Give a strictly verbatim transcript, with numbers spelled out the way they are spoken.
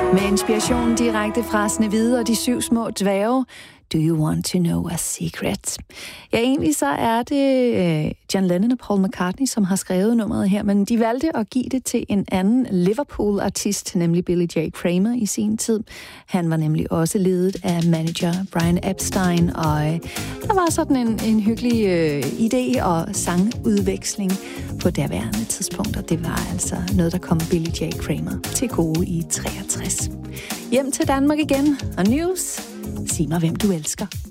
Med inspiration direkte fra Snehvide og de syv små dværge. Do you want to know a secret? Ja, egentlig så er det øh, John Lennon og Paul McCartney, som har skrevet nummeret her, men de valgte at give det til en anden Liverpool-artist, nemlig Billy J. Kramer i sin tid. Han var nemlig også ledet af manager Brian Epstein, og øh, der var sådan en, en hyggelig øh, idé og sangudveksling på derværende tidspunkt, og det var altså noget, der kom Billy J. Kramer til gode i treogtres. Hjem til Danmark igen, og news. Sig mig, hvem du elsker.